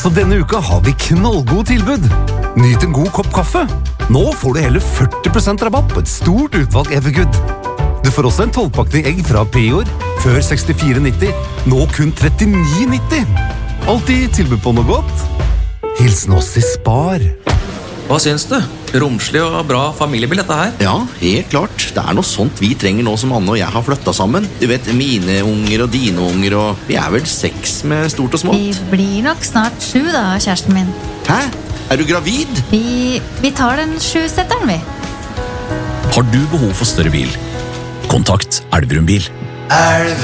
Så denne uka har vi knallgod tilbud. Nyt en god kopp kaffe. Nå får du hele 40% rabatt på et stort utvalg Evergood. Du får også en 12-pakning egg fra Prior, før 64,90. Nå kun 39,90. Alltid tilbud på noe godt. Hilsen oss i Spar. Hva syns du? Romslig og bra familiebil dette her? Ja, helt klart. Det er noe sånt vi trenger nå som Anne og jeg har flyttet sammen. Du vet, mine unger og dine unger, og vi er vel 6 med stort og smått. Vi blir nok snart 7 da, kjæresten min. Hæ? Er du gravid? Vi tar den 7-setteren, vi. Har du behov for større bil? Kontakt Elverum Bil.